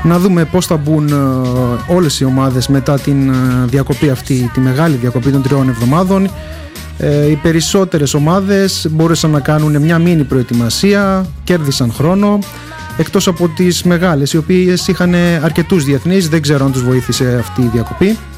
να δούμε πώς θα μπουν όλες οι ομάδες μετά την διακοπή αυτή, τη μεγάλη διακοπή των 3 εβδομάδων. Οι περισσότερες ομάδες μπόρεσαν να κάνουν μια μίνι προετοιμασία, κέρδισαν χρόνο, εκτός από τις μεγάλες, οι οποίες είχαν αρκετούς διεθνείς, δεν ξέρω αν τους βοήθησε αυτή η διακοπή.